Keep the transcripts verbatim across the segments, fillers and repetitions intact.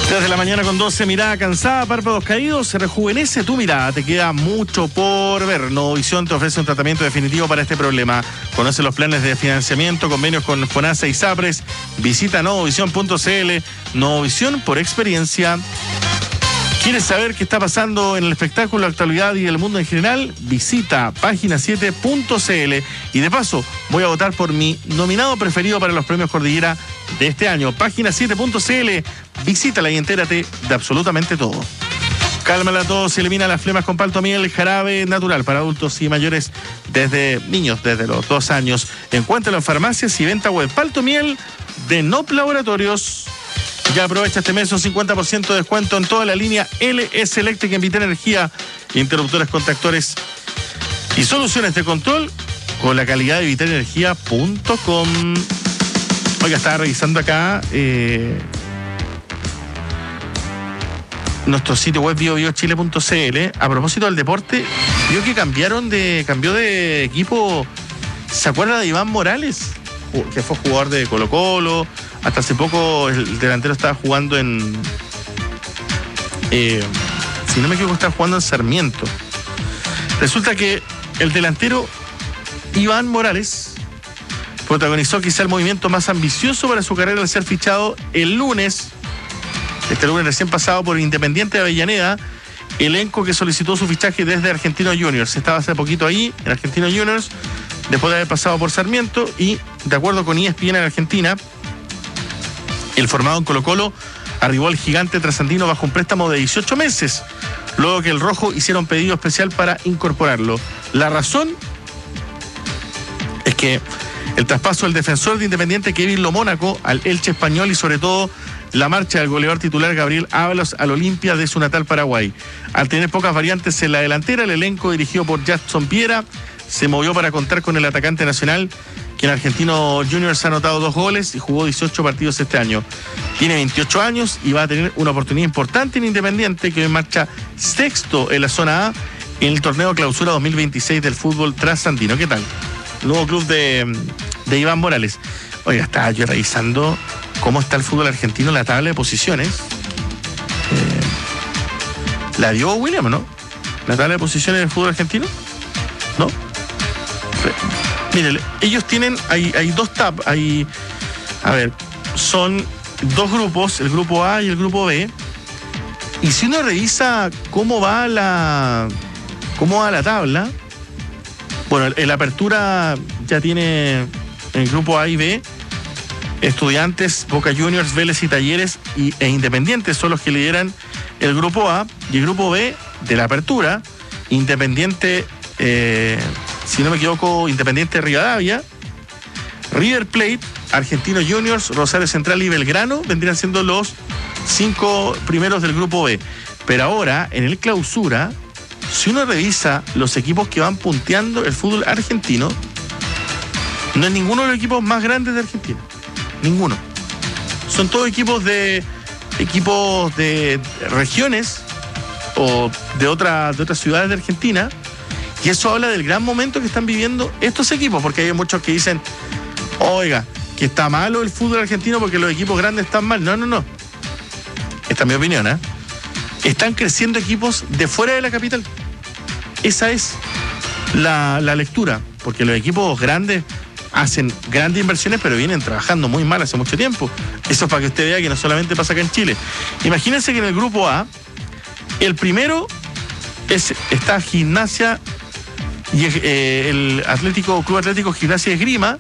Desde la mañana con doce, mirada cansada, párpados caídos, se rejuvenece tu mirada, te queda mucho por ver. Novovisión te ofrece un tratamiento definitivo para este problema. Conoce los planes de financiamiento, convenios con FONASA y SAPRES. Visita novovisión punto c l. Novovisión por experiencia. ¿Quieres saber qué está pasando en el espectáculo, la actualidad y el mundo en general? Visita página siete punto c l. Y de paso, voy a votar por mi nominado preferido para los premios Cordillera de este año. página siete punto c l. Visítala y entérate de absolutamente todo. Cálmala a todos, elimina las flemas con palto miel, jarabe natural para adultos y mayores desde niños, desde los dos años. Encuéntralo en farmacias y venta web. Palto miel de N O P Laboratorios. Ya aprovecha este mes un cincuenta por ciento de descuento en toda la línea L S Electric en Vital Energía, interruptores, contactores y soluciones de control con la calidad de vital energía punto com. Oiga, estaba revisando acá eh, nuestro sitio web bio bio chile punto c l. A propósito del deporte, vio que cambiaron de cambió de equipo. ¿Se acuerda de Iván Morales? Que fue jugador de Colo-Colo. Hasta hace poco el delantero estaba jugando en... Eh, si no me equivoco, estaba jugando en Sarmiento. Resulta que el delantero Iván Morales protagonizó quizá el movimiento más ambicioso para su carrera al ser fichado el lunes, este lunes recién pasado, por Independiente de Avellaneda, elenco que solicitó su fichaje desde Argentinos Juniors. Estaba hace poquito ahí, en Argentinos Juniors, después de haber pasado por Sarmiento, y de acuerdo con E S P N en Argentina, el formado en Colo-Colo arribó al gigante trasandino bajo un préstamo de dieciocho meses, luego que el rojo hiciera un pedido especial para incorporarlo. La razón es que el traspaso del defensor de Independiente Kevin Lo Mónaco al Elche español y sobre todo la marcha del goleador titular Gabriel Ábalos al Olimpia de su natal Paraguay. Al tener pocas variantes en la delantera, el elenco dirigido por Jackson Piera se movió para contar con el atacante nacional, que en Argentinos Juniors ha anotado dos goles y jugó dieciocho partidos este año. Tiene veintiocho años y va a tener una oportunidad importante en Independiente, que hoy marcha sexto en la zona A en el torneo Clausura dos mil veintiséis del fútbol trasandino. ¿Qué tal? Nuevo club de, de Iván Morales. Oiga, estaba yo revisando cómo está el fútbol argentino en la tabla de posiciones. Eh, ¿La dio William o no? ¿La tabla de posiciones del fútbol argentino? ¿No? Miren, ellos tienen, hay, hay dos tabs, hay, a ver, son dos grupos, el grupo A y el grupo B, y si uno revisa cómo va la, cómo va la tabla, bueno, el, el Apertura ya tiene el grupo A y B, Estudiantes, Boca Juniors, Vélez y Talleres y, e Independientes son los que lideran el grupo A, y el grupo B de la Apertura, Independiente, eh, si no me equivoco, Independiente Rivadavia, River Plate, Argentinos Juniors, Rosario Central y Belgrano vendrían siendo los cinco primeros del grupo B. Pero ahora, en el Clausura, si uno revisa los equipos que van punteando el fútbol argentino, no es ninguno de los equipos más grandes de Argentina. Ninguno. Son todos equipos de equipos de regiones o de, otra, de otras ciudades de Argentina. Y eso habla del gran momento que están viviendo estos equipos, porque hay muchos que dicen, oiga, que está malo el fútbol argentino porque los equipos grandes están mal. No, no, no. Esta es mi opinión, ¿eh? Están creciendo equipos de fuera de la capital. Esa es la, la lectura, porque los equipos grandes hacen grandes inversiones, pero vienen trabajando muy mal hace mucho tiempo. Eso es para que usted vea que no solamente pasa acá en Chile. Imagínense que en el grupo A, el primero es, está Gimnasia y eh, el Atlético Club Atlético Gimnasia de Esgrima,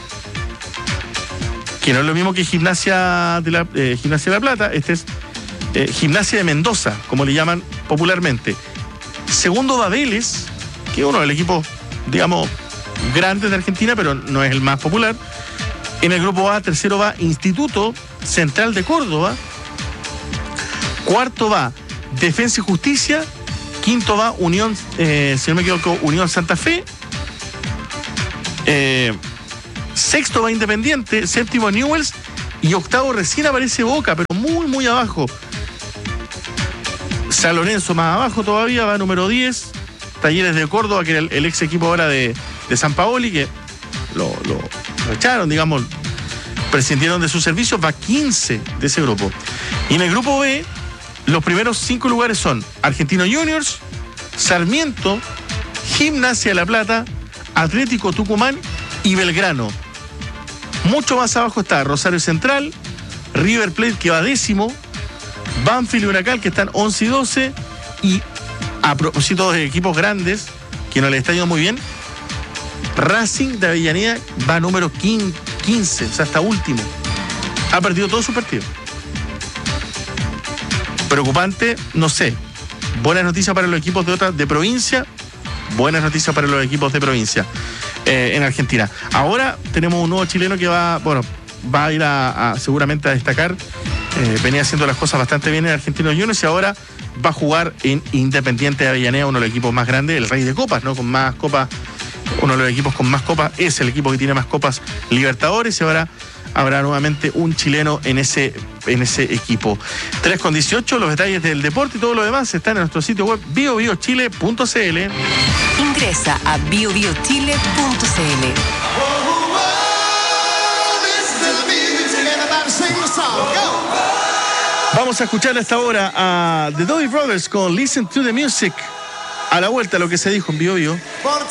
que no es lo mismo que Gimnasia de la, eh, Gimnasia de la Plata. Este es eh, Gimnasia de Mendoza, como le llaman popularmente. Segundo va Vélez, que es uno de los equipos, digamos, grandes de Argentina, pero no es el más popular. En el grupo A, tercero va Instituto Central de Córdoba. Cuarto va Defensa y Justicia. Quinto va Unión, eh, si no me equivoco, Unión Santa Fe. Eh, sexto va Independiente. Séptimo Newell's. Y octavo recién aparece Boca, pero muy, muy abajo. San Lorenzo más abajo todavía, va número diez. Talleres de Córdoba, que era el, el ex equipo ahora de, de San Paoli, que lo, lo echaron, digamos, prescindieron de sus servicios, va quince de ese grupo. Y en el grupo B, los primeros cinco lugares son Argentinos Juniors, Sarmiento, Gimnasia de La Plata, Atlético Tucumán y Belgrano. Mucho más abajo está Rosario Central, River Plate, que va décimo, Banfield y Huracán, que están once y doce, y a propósito de equipos grandes, que no les está yendo muy bien, Racing de Avellaneda va número quince, o sea, hasta último. Ha perdido todos sus partidos. Preocupante, no sé. Buenas noticias para los equipos de otras de provincia, buenas noticias para los equipos de provincia eh, en Argentina. Ahora tenemos un nuevo chileno que va, bueno, va a ir a, a seguramente a destacar. Eh, venía haciendo las cosas bastante bien en Argentinos Juniors y ahora va a jugar en Independiente de Avellaneda, uno de los equipos más grandes, el rey de copas, ¿no? Con más copas, uno de los equipos con más copas, es el equipo que tiene más copas Libertadores, y ahora habrá nuevamente un chileno en ese, en ese equipo. tres con dieciocho, los detalles del deporte y todo lo demás están en nuestro sitio web bio bio chile punto c l. Ingresa a bio bio chile punto c l. Vamos a escuchar a esta hora a The Doobie Brothers con Listen to the Music. A la vuelta, lo que se dijo en Bio Bio.